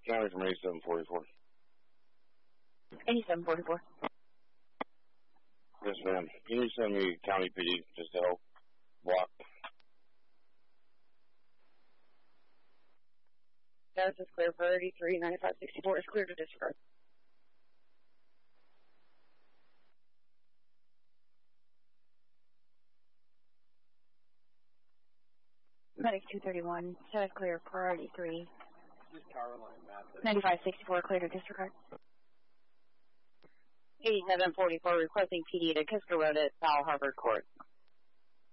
County from 8744. 8744. Yes, ma'am. Can you send me County PD just to help block? Status is clear for 839564. It's clear to disregard. Medic 231. Status clear for 83. Just power line map. 9564. Clear to disregard. 8744 requesting PD to Kisker Road at South Harvard Court.